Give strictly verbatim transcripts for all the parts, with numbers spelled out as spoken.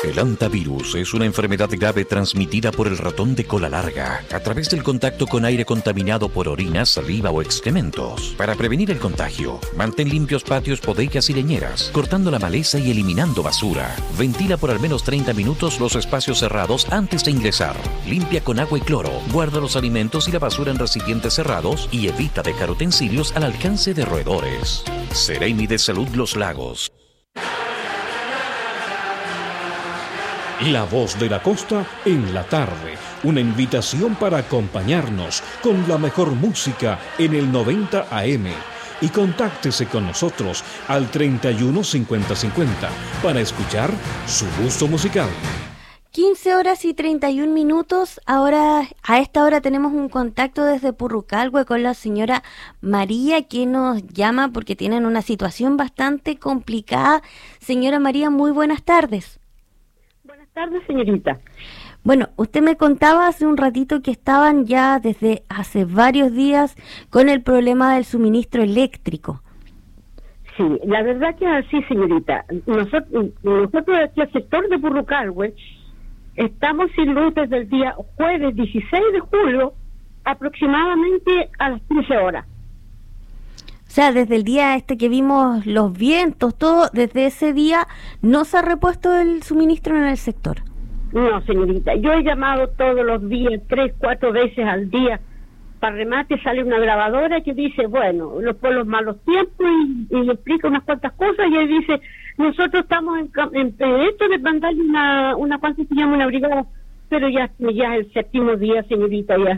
El hantavirus es una enfermedad grave transmitida por el ratón de cola larga a través del contacto con aire contaminado por orina, saliva o excrementos. Para prevenir el contagio, mantén limpios patios, bodegas y leñeras, cortando la maleza y eliminando basura. Ventila por al menos treinta minutos los espacios cerrados antes de ingresar. Limpia con agua y cloro. Guarda los alimentos y la basura en recipientes cerrados y evita dejar utensilios al alcance de roedores. Seremi de Salud Los Lagos. La Voz de la Costa en la tarde. Una invitación para acompañarnos con la mejor música en el noventa A M. Y contáctese con nosotros al treinta y uno cincuenta cincuenta para escuchar su gusto musical. quince horas y treinta y un minutos. Ahora, a esta hora tenemos un contacto desde Purrucalhue con la señora María, que nos llama porque tienen una situación bastante complicada. Señora María, muy buenas tardes. Buenas tardes, señorita. Bueno, usted me contaba hace un ratito que estaban ya desde hace varios días con el problema del suministro eléctrico. Sí, la verdad que es así, señorita. Nosotros, nosotros aquí al sector de Purrucalhue estamos sin luz desde el día jueves dieciséis de julio aproximadamente a las trece horas. O sea, desde el día este que vimos los vientos, todo, desde ese día no se ha repuesto el suministro en el sector. No, señorita, yo he llamado todos los días, tres, cuatro veces al día. Para remate sale una grabadora que dice, bueno, los, por los malos tiempos y, y le explica unas cuantas cosas y él dice, nosotros estamos en, en, en esto de mandarle una, una cuanta se llama una brigada, pero ya, ya es el séptimo día, señorita, ya.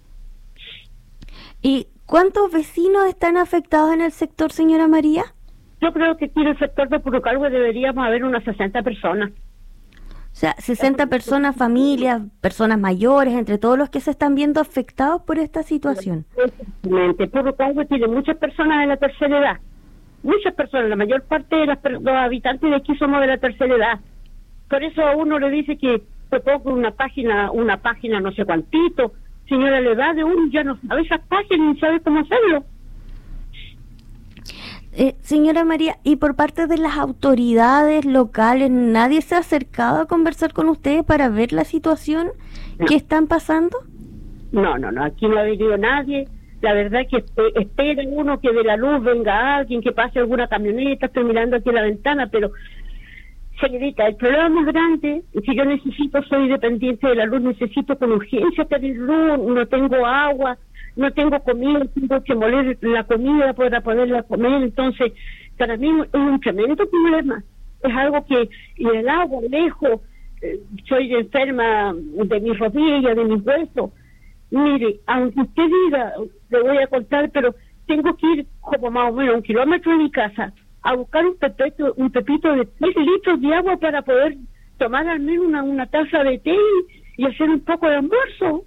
¿Y cuántos vecinos están afectados en el sector, señora María? Yo creo que aquí en el sector de Purrucalhue deberíamos haber unas sesenta personas. O sea, sesenta personas, familias, personas mayores, entre todos los que se están viendo afectados por esta situación. Exactamente. Purrucalhue tiene muchas personas de la tercera edad. Muchas personas, la mayor parte de las, los habitantes de aquí somos de la tercera edad. Por eso a uno le dice que se ponga una página, una página no sé cuantito. Señora, la edad de uno ya no sabe esas páginas ni sabe cómo hacerlo. Eh, señora María, y por parte de las autoridades locales, ¿nadie se ha acercado a conversar con ustedes para ver la situación no. que están pasando? No, no, no, aquí no ha venido nadie. La verdad que espera uno que de la luz venga alguien, que pase alguna camioneta. Estoy mirando aquí en la ventana, pero señorita, el problema más grande es que yo necesito, soy dependiente de la luz, necesito con urgencia tener luz, no tengo agua, no tengo comida, tengo que moler la comida para poderla comer. Entonces para mí es un tremendo problema, es algo que, y el agua lejos, eh, soy enferma de mis rodillas, de mis huesos. Mire, aunque usted diga, le voy a contar, pero tengo que ir como más o menos un kilómetro de mi casa a buscar un pepito, un pepito de tres litros de agua para poder tomar al menos una, una taza de té y hacer un poco de almuerzo.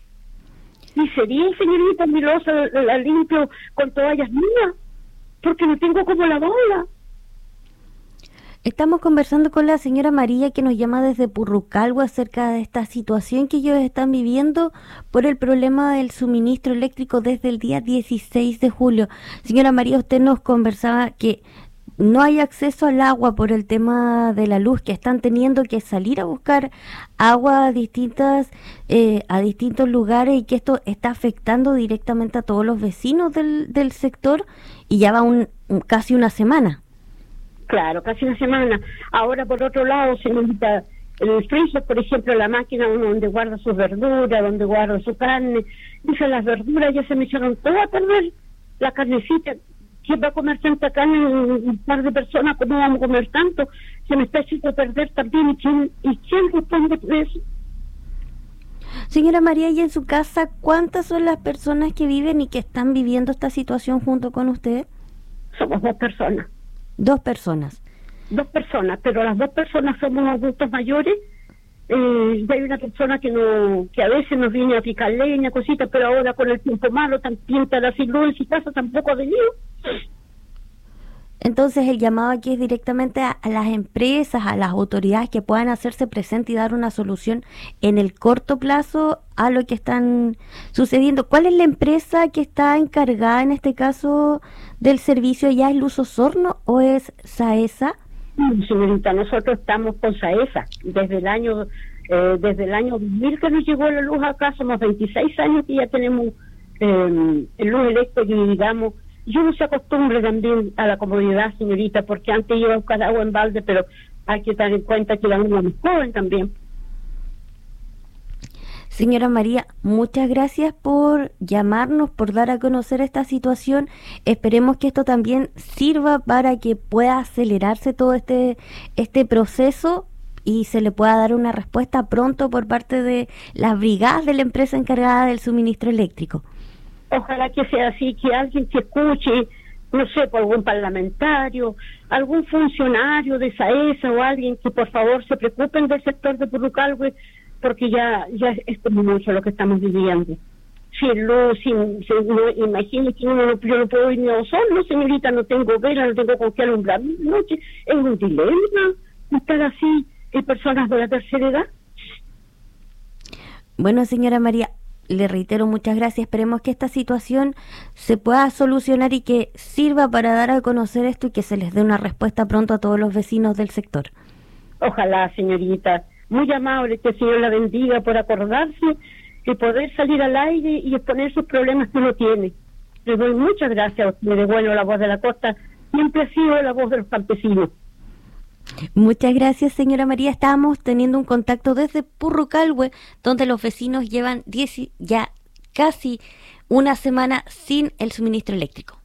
Y sería, señorita, mi loza la, la limpio con toallas mías, porque no tengo como lavarla. Estamos conversando con la señora María, que nos llama desde Purrucalhue acerca de esta situación que ellos están viviendo por el problema del suministro eléctrico desde el día dieciséis de julio. Señora María, usted nos conversaba que no hay acceso al agua por el tema de la luz, que están teniendo que salir a buscar agua a distintas eh, a distintos lugares y que esto está afectando directamente a todos los vecinos del, del sector y ya va un, un casi una semana. Claro, casi una semana. Ahora, por otro lado, señorita, el freezer, por ejemplo, la máquina donde guarda sus verduras, donde guarda su carne, dice, las verduras ya se me echaron todas a perder. La carnecita, ¿quién va a comer tanta carne? Un par de personas, ¿cómo vamos a comer tanto? Se me está echando a perder también. ¿Y quién, y quién responde por eso? Señora María, ¿y en su casa cuántas son las personas que viven y que están viviendo esta situación junto con usted? Somos dos personas. Dos personas. Dos personas, pero las dos personas somos adultos mayores. Eh, y hay una persona que no, que a veces nos viene a picar leña, cositas, pero ahora con el tiempo malo, también para sin luz en su casa tampoco ha venido. Entonces el llamado aquí es directamente a, a las empresas, a las autoridades que puedan hacerse presente y dar una solución en el corto plazo a lo que están sucediendo. ¿Cuál es la empresa que está encargada en este caso del servicio? ¿Ya es Luz Osorno o es SAESA? Señorita, nosotros estamos con SAESA desde el año eh, desde el año dos mil que nos llegó la luz acá. Somos veintiséis años que ya tenemos eh, luz eléctrica y digamos, yo no se acostumbre también a la comodidad, señorita, porque antes iba a buscar agua en balde, pero hay que tener en cuenta que la uno es joven también. Señora María, muchas gracias por llamarnos, por dar a conocer esta situación. Esperemos que esto también sirva para que pueda acelerarse todo este, este proceso y se le pueda dar una respuesta pronto por parte de las brigadas de la empresa encargada del suministro eléctrico. Ojalá que sea así, que alguien que escuche, no sé, por algún parlamentario, algún funcionario de SAESA o alguien que por favor se preocupen del sector de Purrucalhue, porque ya ya es como mucho lo que estamos viviendo. Sin luz, sin, sin no, imagínese que uno no, yo no puedo ir ni a solo, señorita, no tengo vela, no tengo con qué alumbrar mi noche. Es un dilema estar así en personas de la tercera edad. Bueno, señora María, le reitero muchas gracias. Esperemos que esta situación se pueda solucionar y que sirva para dar a conocer esto y que se les dé una respuesta pronto a todos los vecinos del sector. Ojalá, señorita. Muy amable, que el Señor la bendiga por acordarse y poder salir al aire y exponer sus problemas que uno tiene. Le doy muchas gracias a usted. De bueno, la voz de la costa siempre ha sido la voz de los campesinos. Muchas gracias, señora María. Estábamos teniendo un contacto desde Purrucalhue, donde los vecinos llevan diez, ya casi una semana sin el suministro eléctrico.